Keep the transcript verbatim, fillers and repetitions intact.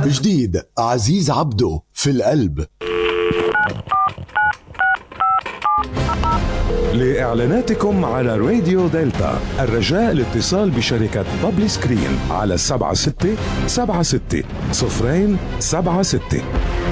جديد عزيز عبده في القلب. لإعلاناتكم على راديو دلتا الرجاء الاتصال بشركة بابلي سكرين على سبعة ستة سبعة ستة صفرين سبعة ستة.